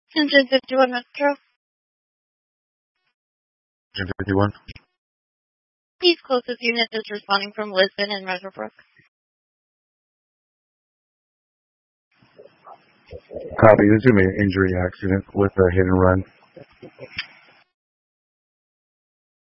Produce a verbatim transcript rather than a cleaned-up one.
Engine fifty-one Metro. Engine fifty-one. East closest unit is responding from Lisbon and Meadowbrook. Copy. This is going to be an injury accident with a hit and run.